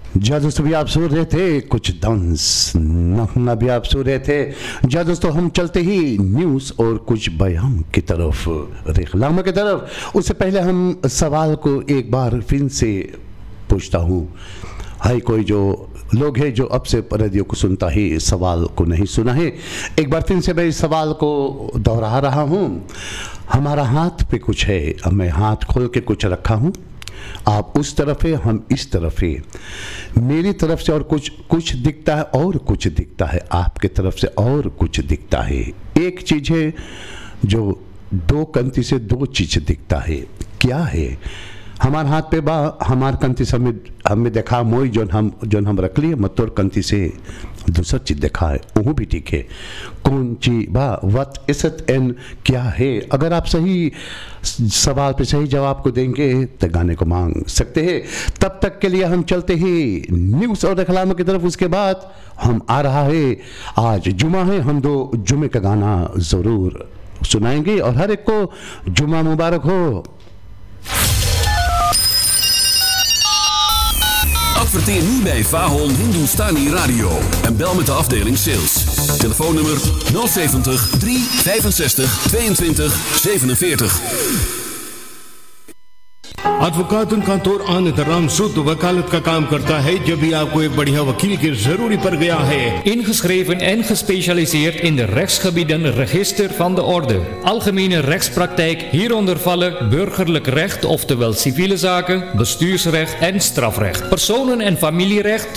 जी दोस्तों, भी आप सुन रहे थे कुछ डांस नगमा भी आप सुन रहे थे। जी दोस्तों, हम चलते ही न्यूज़ और कुछ बयान की तरफ, रेखलामा की तरफ। उससे पहले हम सवाल को एक बार फिर से पूछता हूँ। हाय, कोई जो लोग हैं जो अब से रेडियो को सुनता ही सवाल को नहीं सुना है, एक बार फिर से मैं इस सवाल को दोहरा रहा हूँ। हमारा हाथ पे कुछ है, अब मैं हाथ खोल के कुछ रखा हूँ, आप उस तरफ है, हम इस तरफ है। मेरी तरफ से और कुछ दिखता है और कुछ दिखता है, आपके तरफ से और कुछ दिखता है। एक चीज़ है जो दो कंती से दो चीज़ दिखता है, क्या है? हमार हाथ पे बा, हमार कंती से हमें देखा मोई जोन हम रख लिए, मतोर कंती से दूसरा चीज देखा है, वो भी ठीक है। कौन चीज बा, वत इसत एन क्या है? अगर आप सही सवाल पे सही जवाब को देंगे तो गाने को मांग सकते हैं। तब तक के लिए हम चलते ही न्यूज़ और रेखलामा की तरफ। उसके बाद हम आ रहा है, आज जुमा है, हम दो जुमे का गाना ज़रूर सुनाएंगे और हर एक को जुमा मुबारक हो। Adverteer nu bij Fahon Hindustani Radio en bel met de afdeling sales. Telefoonnummer 070 365 22 47. एडवोकातुन कांतोर आन दराम सुद वकालत का काम करता है। जब भी आपको एक बढ़िया वकील की जरूरी पड़ गया है, ingeschreven en gespecialiseerd in de rechtsgebieden Register van de Orde, algemene rechtspraktijk, hieronder vallen burgerlijk recht, oftewel civiele zaken, bestuursrecht en strafrecht, personen- en familierecht,